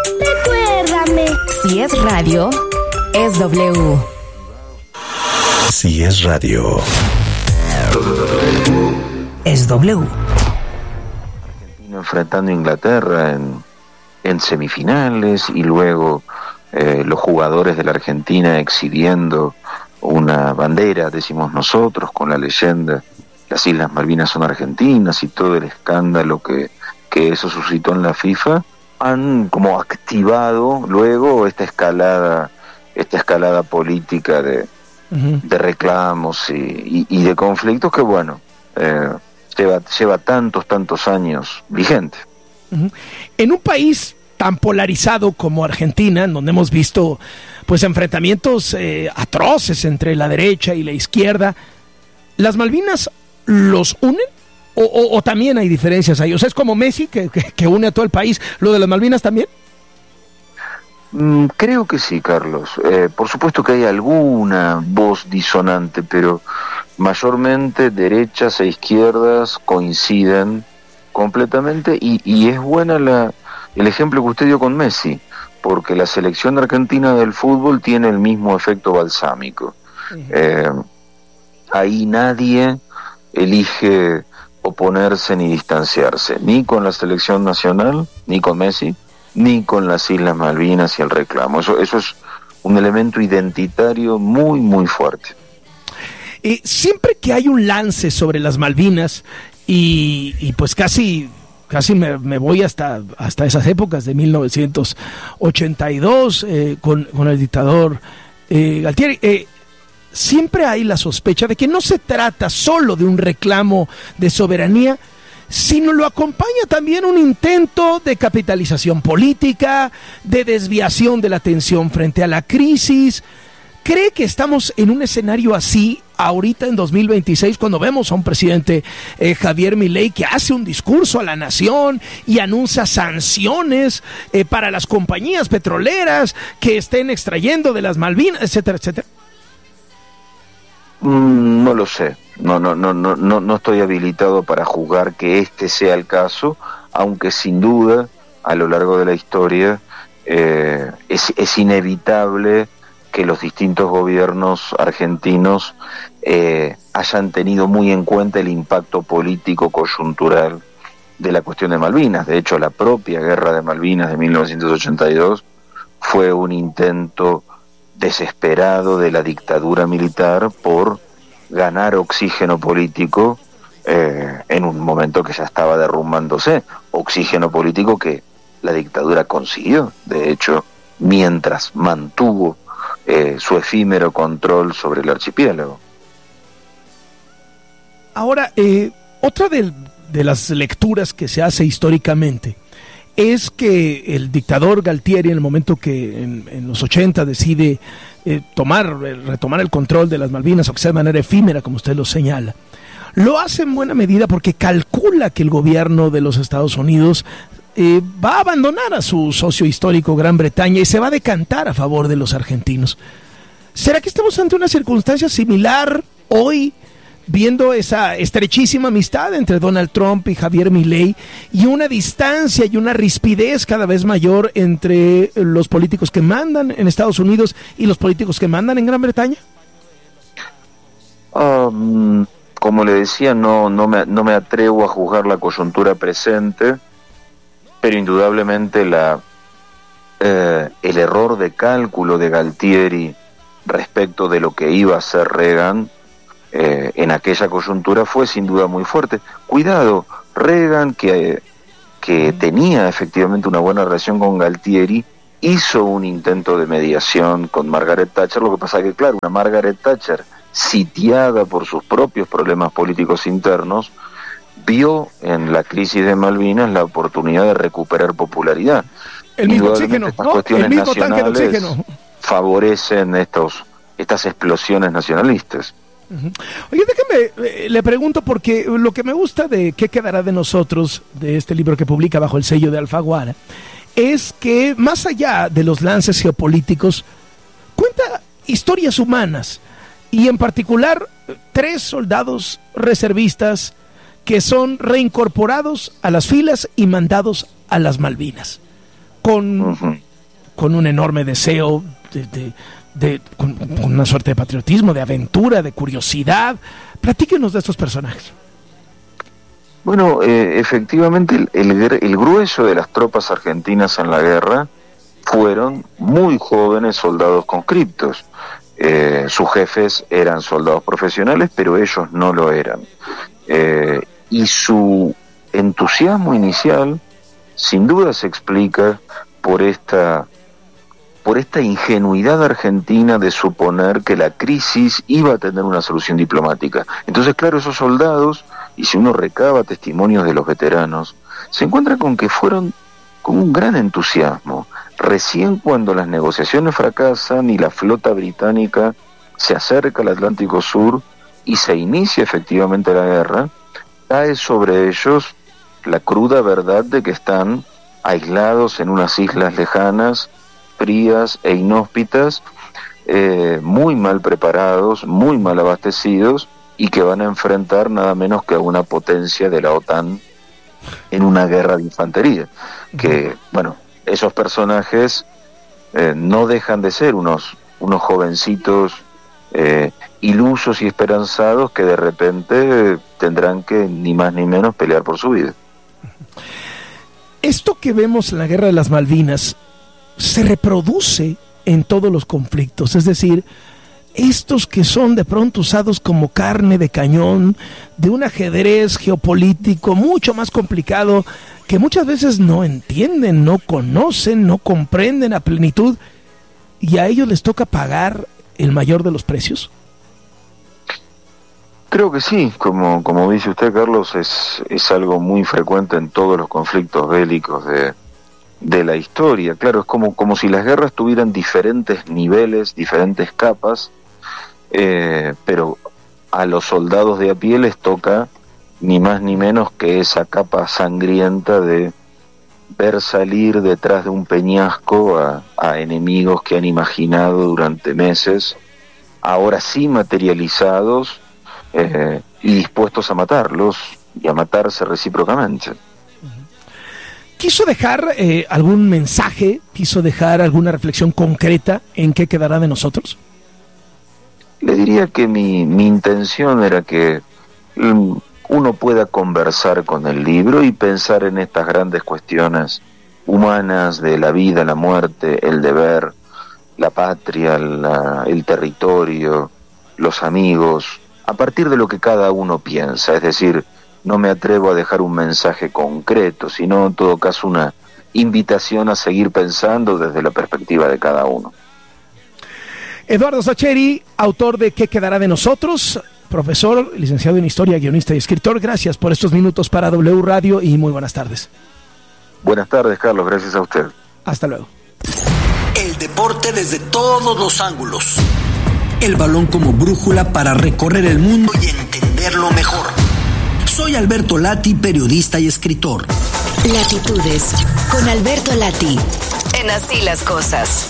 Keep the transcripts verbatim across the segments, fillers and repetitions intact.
Recuérdame. Si es radio, es W. Si es radio, es W. Argentina enfrentando a Inglaterra en, en semifinales y luego eh, los jugadores de la Argentina exhibiendo una bandera, decimos nosotros, con la leyenda las Islas Malvinas son argentinas y todo el escándalo que, que eso suscitó en la FIFA, han como activado luego esta escalada, esta escalada política de, uh-huh. de reclamos y, y, y de conflictos que bueno, eh, lleva, lleva tantos, tantos años vigente. Uh-huh. En un país tan polarizado como Argentina, en donde hemos visto pues enfrentamientos eh, atroces entre la derecha y la izquierda, ¿las Malvinas los unen? O, o, o también hay diferencias ahí? O sea, es como Messi que, que, que une a todo el país. ¿Lo de las Malvinas también? Mm, creo que sí, Carlos. Eh, por supuesto que hay alguna voz disonante, pero mayormente derechas e izquierdas coinciden completamente y, y es buena la, el ejemplo que usted dio con Messi, porque la selección argentina del fútbol tiene el mismo efecto balsámico. Uh-huh. Eh, ahí nadie elige oponerse ni distanciarse, ni con la selección nacional, ni con Messi, ni con las Islas Malvinas y el reclamo. Eso, eso es un elemento identitario muy, muy fuerte. Eh, siempre que hay un lance sobre las Malvinas, y, y pues casi... Casi me, me voy hasta, hasta esas épocas de mil novecientos ochenta y dos eh, con, con el dictador eh, Galtieri. Eh, siempre hay la sospecha de que no se trata solo de un reclamo de soberanía, sino lo acompaña también un intento de capitalización política, de desviación de la atención frente a la crisis. ¿Cree que estamos en un escenario así ahorita en dos mil veintiséis, cuando vemos a un presidente eh, Javier Milei que hace un discurso a la nación y anuncia sanciones eh, para las compañías petroleras que estén extrayendo de las Malvinas, etcétera, etcétera? Mm, no lo sé. No, no, no, no, no, no estoy habilitado para juzgar que este sea el caso, aunque sin duda a lo largo de la historia eh, es, es inevitable que los distintos gobiernos argentinos eh, hayan tenido muy en cuenta el impacto político coyuntural de la cuestión de Malvinas. De hecho, la propia guerra de Malvinas de mil novecientos ochenta y dos fue un intento desesperado de la dictadura militar por ganar oxígeno político eh, en un momento que ya estaba derrumbándose. Oxígeno político que la dictadura consiguió, de hecho, mientras mantuvo Eh, su efímero control sobre el archipiélago. Ahora, eh, otra de, de las lecturas que se hace históricamente es que el dictador Galtieri, en el momento que en, en los ochenta decide eh, tomar, eh, retomar el control de las Malvinas, aunque sea de manera efímera, como usted lo señala, lo hace en buena medida porque calcula que el gobierno de los Estados Unidos Eh, va a abandonar a su socio histórico Gran Bretaña y se va a decantar a favor de los argentinos. ¿Será que estamos ante una circunstancia similar hoy, viendo esa estrechísima amistad entre Donald Trump y Javier Milei y una distancia y una rispidez cada vez mayor entre los políticos que mandan en Estados Unidos y los políticos que mandan en Gran Bretaña? Um, como le decía, no, no, me, no me atrevo a juzgar la coyuntura presente, pero indudablemente la, eh, el error de cálculo de Galtieri respecto de lo que iba a hacer Reagan eh, en aquella coyuntura fue sin duda muy fuerte. Cuidado, Reagan, que, que tenía efectivamente una buena relación con Galtieri, hizo un intento de mediación con Margaret Thatcher. Lo que pasa es que, claro, una Margaret Thatcher sitiada por sus propios problemas políticos internos, vio en la crisis de Malvinas la oportunidad de recuperar popularidad. El mismo oxígeno, estas ¿no? cuestiones El mismo tanque de oxígeno favorecen estos, estas explosiones nacionalistas. Uh-huh. Oye, déjame, eh, le pregunto, porque lo que me gusta de ¿Qué quedará de nosotros?, de este libro que publica bajo el sello de Alfaguara, es que más allá de los lances geopolíticos, cuenta historias humanas, y en particular tres soldados reservistas que son reincorporados a las filas y mandados a las Malvinas. con, uh-huh. con un enorme deseo de, de, de con, con una suerte de patriotismo, de aventura, de curiosidad. Platíquenos de estos personajes. Bueno, eh, efectivamente el, el, el grueso de las tropas argentinas en la guerra fueron muy jóvenes soldados conscriptos. Eh, sus jefes eran soldados profesionales, pero ellos no lo eran. Eh, y su entusiasmo inicial, sin duda, se explica por esta, por esta ingenuidad argentina de suponer que la crisis iba a tener una solución diplomática. Entonces, claro, esos soldados, y si uno recaba testimonios de los veteranos, se encuentra con que fueron con un gran entusiasmo. Recién cuando las negociaciones fracasan y la flota británica se acerca al Atlántico Sur y se inicia efectivamente la guerra, cae sobre ellos la cruda verdad de que están aislados en unas islas lejanas, frías e inhóspitas, eh, muy mal preparados, muy mal abastecidos, y que van a enfrentar nada menos que a una potencia de la OTAN en una guerra de infantería. Que, bueno, esos personajes eh, no dejan de ser unos, unos jovencitos eh, ilusos y esperanzados que de repente tendrán que ni más ni menos pelear por su vida. Esto que vemos en la Guerra de las Malvinas se reproduce en todos los conflictos, es decir, estos que son de pronto usados como carne de cañón de un ajedrez geopolítico mucho más complicado, que muchas veces no entienden, no conocen, no comprenden a plenitud, y a ellos les toca pagar el mayor de los precios. Creo que sí, como, como dice usted, Carlos, es, es algo muy frecuente en todos los conflictos bélicos de, de la historia. Claro, es como, como si las guerras tuvieran diferentes niveles, diferentes capas, eh, pero a los soldados de a pie les toca ni más ni menos que esa capa sangrienta de ver salir detrás de un peñasco a, a enemigos que han imaginado durante meses, ahora sí materializados, Eh, y dispuestos a matarlos y a matarse recíprocamente. ¿Quiso dejar eh, algún mensaje? ¿Quiso dejar alguna reflexión concreta en qué quedará de nosotros? Le diría que mi, mi intención era que um, uno pueda conversar con el libro y pensar en estas grandes cuestiones humanas de la vida, la muerte, el deber, la patria, la, el territorio, los amigos, a partir de lo que cada uno piensa. Es decir, no me atrevo a dejar un mensaje concreto, sino en todo caso una invitación a seguir pensando desde la perspectiva de cada uno. Eduardo Sacheri, autor de ¿Qué quedará de nosotros? Profesor, licenciado en Historia, guionista y escritor, gracias por estos minutos para W Radio y muy buenas tardes. Buenas tardes, Carlos, gracias a usted. Hasta luego. El deporte desde todos los ángulos. El balón como brújula para recorrer el mundo y entenderlo mejor. Soy Alberto Lati, periodista y escritor. Latitudes, con Alberto Lati, en Así las Cosas.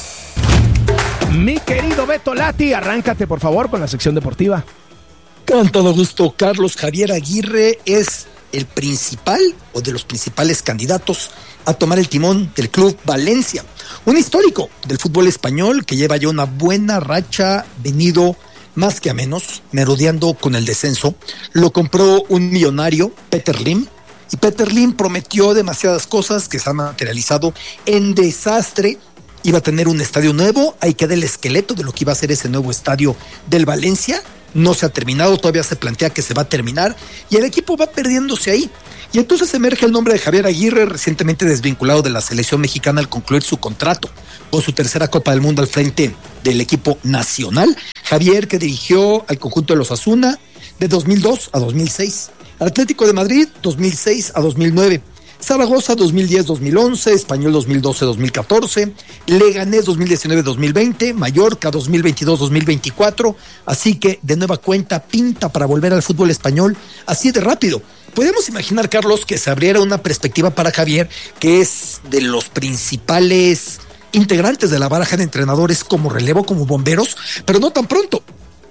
Mi querido Beto Lati, arráncate por favor con la sección deportiva. Con todo gusto, Carlos. Javier Aguirre es el principal o de los principales candidatos a tomar el timón del Club Valencia, un histórico del fútbol español que lleva ya una buena racha, venido más que a menos, merodeando con el descenso. Lo compró un millonario, Peter Lim, y Peter Lim prometió demasiadas cosas que se han materializado en desastre. Iba a tener un estadio nuevo, ahí queda el esqueleto de lo que iba a ser ese nuevo estadio del Valencia. No se ha terminado, todavía se plantea que se va a terminar, y el equipo va perdiéndose ahí. Y entonces emerge el nombre de Javier Aguirre, recientemente desvinculado de la selección mexicana al concluir su contrato por su tercera Copa del Mundo al frente del equipo nacional. Javier, que dirigió al conjunto de los Osasuna de dos mil dos a dos mil seis, Atlético de Madrid dos mil seis a dos mil nueve, Zaragoza dos mil diez a dos mil once, Español dos mil doce a dos mil catorce, Leganés dos mil diecinueve a dos mil veinte, Mallorca dos mil veintidós a dos mil veinticuatro, así que de nueva cuenta pinta para volver al fútbol español así de rápido. Podemos imaginar, Carlos, que se abriera una perspectiva para Javier, que es de los principales integrantes de la baraja de entrenadores como relevo, como bomberos, pero no tan pronto.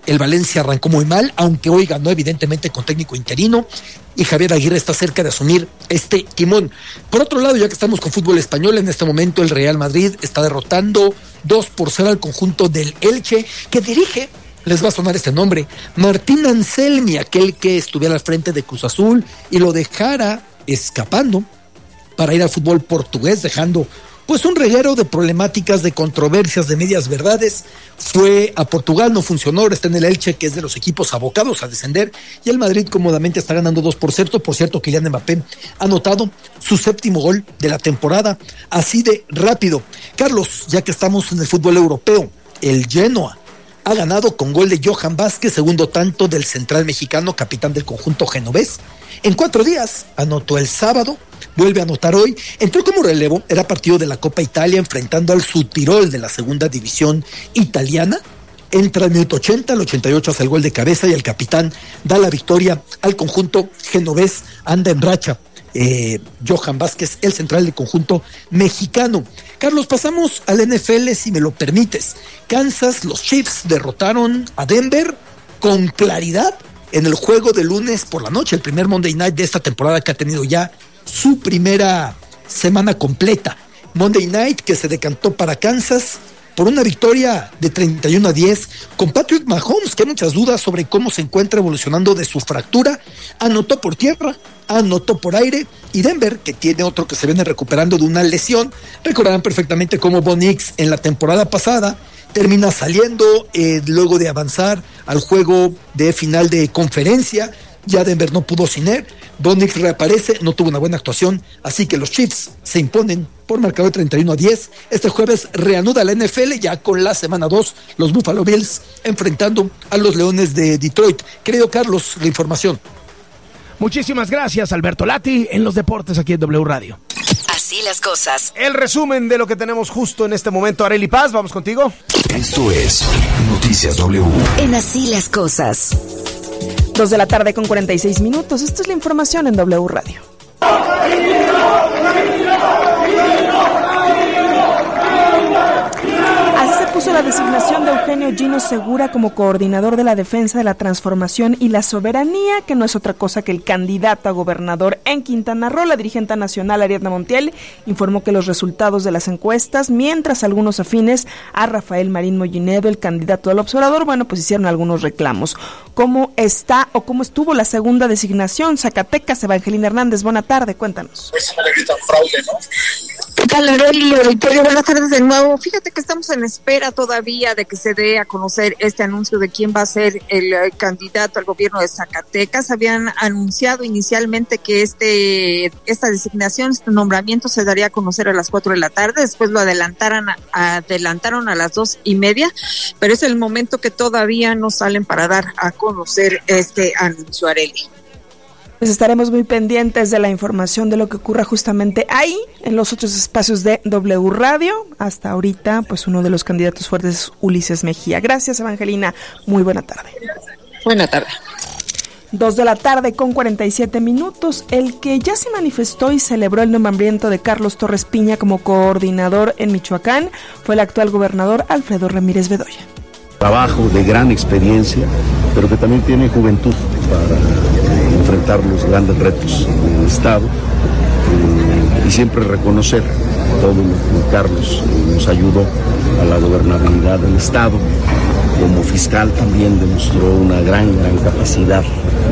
el Valencia arrancó muy mal, aunque hoy ganó evidentemente con técnico interino, y Javier Aguirre está cerca de asumir este timón. Por otro lado, ya que estamos con fútbol español, en este momento el Real Madrid está derrotando dos por cero al conjunto del Elche, que dirige, les va a sonar este nombre, Martín Anselmi, aquel que estuviera al frente de Cruz Azul y lo dejara escapando para ir al fútbol portugués, dejando pues un reguero de problemáticas, de controversias, de medias verdades. Fue a Portugal, no funcionó, ahora está en el Elche, que es de los equipos abocados a descender, y el Madrid cómodamente está ganando dos por cero. Por cierto, Kylian Mbappé ha anotado su séptimo gol de la temporada, así de rápido. Carlos, ya que estamos en el fútbol europeo, el Genoa ha ganado con gol de Johan Vázquez, segundo tanto del central mexicano, capitán del conjunto genovés. En cuatro días, anotó el sábado, vuelve a anotar hoy, entró como relevo, era partido de la Copa Italia enfrentando al Südtirol de la segunda división italiana. Entra al minuto ochenta, al ochenta y ocho hace el gol de cabeza y el capitán da la victoria al conjunto genovés, anda en racha. Eh, Johan Vázquez, el central del conjunto mexicano. Carlos, pasamos al N F L si me lo permites. Kansas, los Chiefs derrotaron a Denver con claridad en el juego de lunes por la noche, el primer Monday Night de esta temporada, que ha tenido ya su primera semana completa. Monday Night que se decantó para Kansas por una victoria de treinta y uno a diez con Patrick Mahomes, que hay muchas dudas sobre cómo se encuentra evolucionando de su fractura. Anotó por tierra, anotó por aire, y Denver, que tiene otro que se viene recuperando de una lesión. Recordarán perfectamente cómo Bo Nix en la temporada pasada termina saliendo eh, luego de avanzar al juego de final de conferencia. Ya Denver no pudo sin él. Bo Nix reaparece, no tuvo una buena actuación, así que los Chiefs se imponen por marcador de treinta y uno a diez. Este jueves reanuda la N F L ya con la semana dos, los Buffalo Bills enfrentando a los Leones de Detroit. Querido Carlos, la información. Muchísimas gracias, Alberto Lati, en los deportes aquí en W Radio. Así las cosas. El resumen de lo que tenemos justo en este momento. Arely Paz, vamos contigo. Esto es Noticias W. En Así las cosas. Dos de la tarde con cuarenta y seis minutos. Esta es la información en W Radio. Así se puso la designación de Eugenio Gino Segura como coordinador de la defensa de la transformación y la soberanía, que no es otra cosa que el candidato a gobernador en Quintana Roo. La dirigente nacional Ariadna Montiel informó que los resultados de las encuestas, mientras algunos afines a Rafael Marín Mollinedo, el candidato del observador, bueno, pues hicieron algunos reclamos. ¿Cómo está o cómo estuvo la segunda designación? Zacatecas, Evangelina Hernández, buena tarde, cuéntanos. Pues me le fraude, ¿no? ¿Qué tal, Arely? Auditorio, buenas tardes de nuevo. Fíjate que estamos en espera todavía de que se dé a conocer este anuncio de quién va a ser el, el candidato al gobierno de Zacatecas. Habían anunciado inicialmente que este esta designación, este nombramiento se daría a conocer a las cuatro de la tarde, después lo adelantaron a, adelantaron a las dos y media, pero es el momento que todavía no salen para dar a conocer este anuncio, Arely. Pues estaremos muy pendientes de la información de lo que ocurra justamente ahí, en los otros espacios de W Radio. Hasta ahorita, pues uno de los candidatos fuertes es Ulises Mejía. Gracias, Evangelina. Muy buena tarde. Buena tarde. Dos de la tarde con cuarenta y siete minutos. El que ya se manifestó y celebró el nombramiento de Carlos Torres Piña como coordinador en Michoacán fue el actual gobernador Alfredo Ramírez Bedoya. Trabajo de gran experiencia, pero que también tiene juventud para enfrentar los grandes retos del Estado eh, y siempre reconocer todo lo que Carlos eh, nos ayudó a la gobernabilidad del Estado. Como fiscal también demostró una gran, gran capacidad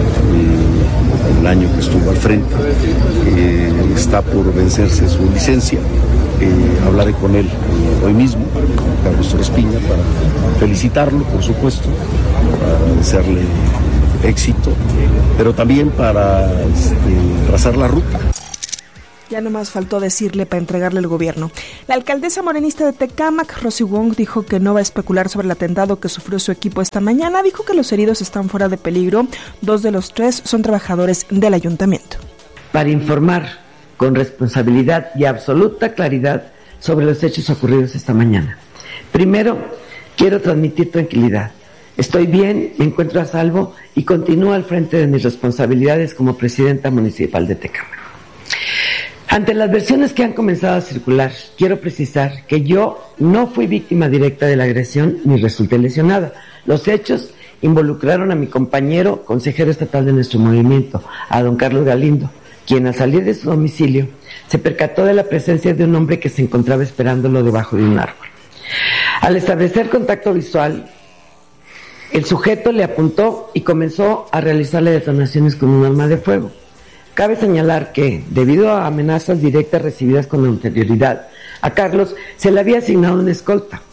eh, el año que estuvo al frente. Eh, está por vencerse su licencia. Eh, hablaré con él eh, hoy mismo, Carlos Torres Piña, para felicitarlo, por supuesto, para desearle éxito, pero también para este, trazar la ruta. Ya nomás faltó decirle para entregarle el gobierno. La alcaldesa morenista de Tecámac, Rosy Wong, dijo que no va a especular sobre el atentado que sufrió su equipo esta mañana. Dijo que los heridos están fuera de peligro. Dos de los tres son trabajadores del ayuntamiento. Para informar con responsabilidad y absoluta claridad sobre los hechos ocurridos esta mañana. Primero, quiero transmitir tranquilidad. Estoy bien, me encuentro a salvo y continúo al frente de mis responsabilidades como presidenta municipal de Tecámac. Ante las versiones que han comenzado a circular, quiero precisar que yo no fui víctima directa de la agresión ni resulté lesionada. Los hechos involucraron a mi compañero consejero estatal de nuestro movimiento, a don Carlos Galindo, quien al salir de su domicilio se percató de la presencia de un hombre que se encontraba esperándolo debajo de un árbol. Al establecer contacto visual, el sujeto le apuntó y comenzó a realizarle detonaciones con un arma de fuego. Cabe señalar que, debido a amenazas directas recibidas con anterioridad, a Carlos se le había asignado una escolta.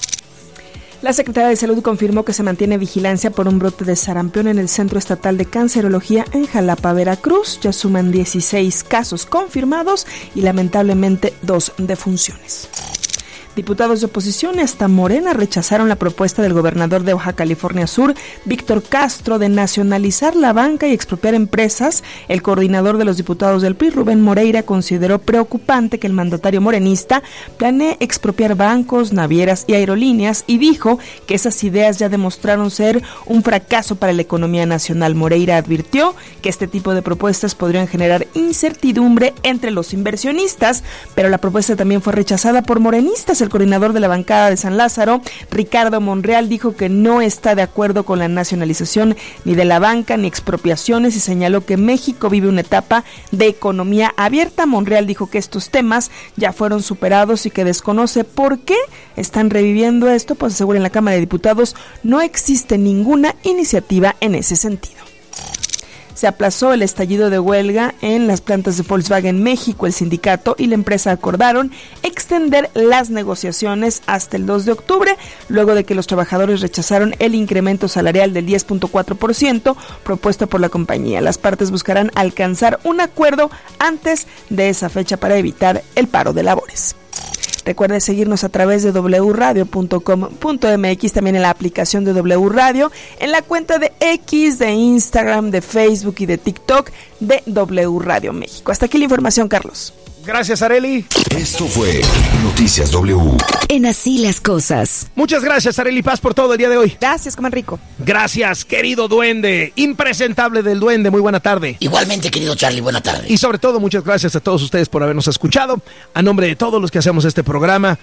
La Secretaría de Salud confirmó que se mantiene vigilancia por un brote de sarampión en el Centro Estatal de Cancerología en Jalapa, Veracruz. Ya suman dieciséis casos confirmados y lamentablemente dos defunciones. Diputados de oposición y hasta Morena rechazaron la propuesta del gobernador de Baja California Sur, Víctor Castro, de nacionalizar la banca y expropiar empresas. El coordinador de los diputados del P R I, Rubén Moreira, consideró preocupante que el mandatario morenista planee expropiar bancos, navieras y aerolíneas y dijo que esas ideas ya demostraron ser un fracaso para la economía nacional. Moreira advirtió que este tipo de propuestas podrían generar incertidumbre entre los inversionistas, pero la propuesta también fue rechazada por morenistas. El coordinador de la bancada de San Lázaro, Ricardo Monreal, dijo que no está de acuerdo con la nacionalización ni de la banca ni expropiaciones y señaló que México vive una etapa de economía abierta. Monreal dijo que estos temas ya fueron superados y que desconoce por qué están reviviendo esto, pues asegura en la Cámara de Diputados no existe ninguna iniciativa en ese sentido. Se aplazó el estallido de huelga en las plantas de Volkswagen México. El sindicato y la empresa acordaron extender las negociaciones hasta el dos de octubre, luego de que los trabajadores rechazaron el incremento salarial del diez punto cuatro por ciento propuesto por la compañía. Las partes buscarán alcanzar un acuerdo antes de esa fecha para evitar el paro de labores. Recuerde seguirnos a través de doble u radio punto com punto eme equis, también en la aplicación de W Radio, en la cuenta de X, de Instagram, de Facebook y de TikTok de W Radio México. Hasta aquí la información, Carlos. Gracias, Arely. Esto fue Noticias W. En Así las Cosas. Muchas gracias, Arely Paz, por todo el día de hoy. Gracias, coman rico. Gracias, querido duende, impresentable del duende, muy buena tarde. Igualmente, querido Charlie, buena tarde. Y sobre todo, muchas gracias a todos ustedes por habernos escuchado. A nombre de todos los que hacemos este programa.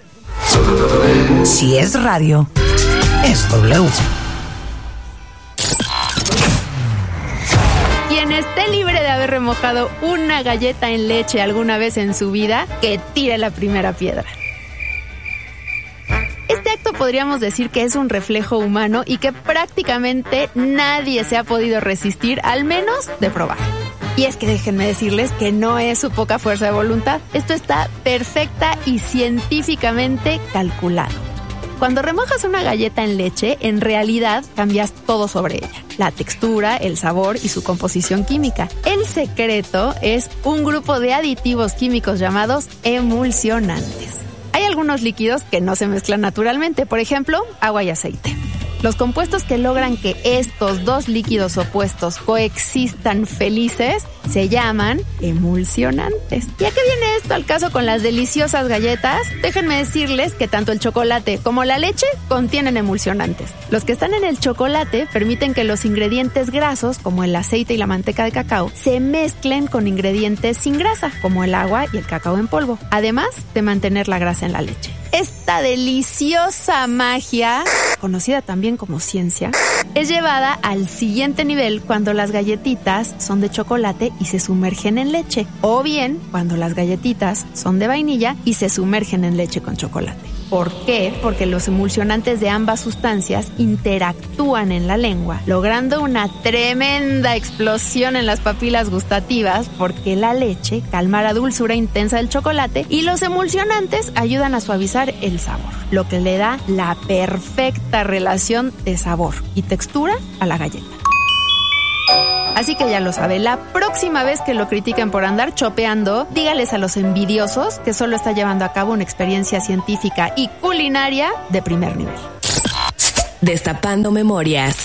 Si es radio, es W. Quien esté libre de haber remojado una galleta en leche alguna vez en su vida, que tire la primera piedra. Este acto podríamos decir que es un reflejo humano y que prácticamente nadie se ha podido resistir, al menos de probar. Y es que déjenme decirles que no es su poca fuerza de voluntad. Esto está perfecta y científicamente calculado. Cuando remojas una galleta en leche, en realidad cambias todo sobre ella. La textura, el sabor y su composición química. El secreto es un grupo de aditivos químicos llamados emulsionantes. Hay algunos líquidos que no se mezclan naturalmente, por ejemplo, agua y aceite. Los compuestos que logran que estos dos líquidos opuestos coexistan felices se llaman emulsionantes. ¿Y a qué viene esto al caso con las deliciosas galletas? Déjenme decirles que tanto el chocolate como la leche contienen emulsionantes. Los que están en el chocolate permiten que los ingredientes grasos, como el aceite y la manteca de cacao, se mezclen con ingredientes sin grasa, como el agua y el cacao en polvo, además de mantener la grasa en la leche. Esta deliciosa magia, conocida también como ciencia, es llevada al siguiente nivel cuando las galletitas son de chocolate y se sumergen en leche, o bien cuando las galletitas son de vainilla y se sumergen en leche con chocolate. ¿Por qué? Porque los emulsionantes de ambas sustancias interactúan en la lengua, logrando una tremenda explosión en las papilas gustativas, porque la leche calma la dulzura intensa del chocolate y los emulsionantes ayudan a suavizar el sabor, lo que le da la perfecta relación de sabor y textura a la galleta. Así que ya lo sabe, la próxima vez que lo critiquen por andar chopeando, dígales a los envidiosos que solo está llevando a cabo una experiencia científica y culinaria de primer nivel. Destapando memorias.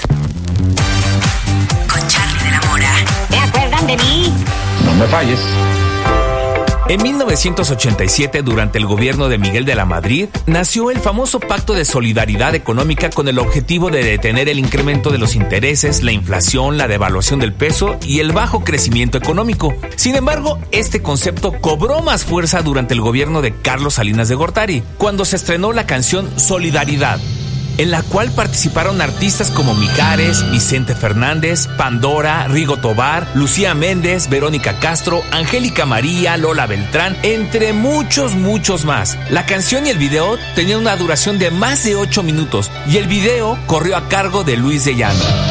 Con Charlie de la Mora. ¿Se acuerdan de mí? No me falles. En mil novecientos ochenta y siete, durante el gobierno de Miguel de la Madrid, nació el famoso Pacto de Solidaridad Económica con el objetivo de detener el incremento de los intereses, la inflación, la devaluación del peso y el bajo crecimiento económico. Sin embargo, este concepto cobró más fuerza durante el gobierno de Carlos Salinas de Gortari, cuando se estrenó la canción Solidaridad. en la cual participaron artistas como Mijares, Vicente Fernández, Pandora, Rigo Tobar, Lucía Méndez, Verónica Castro, Angélica María, Lola Beltrán, entre muchos, muchos más. La canción y el video tenían una duración de más de ocho minutos y el video corrió a cargo de Luis de Llano.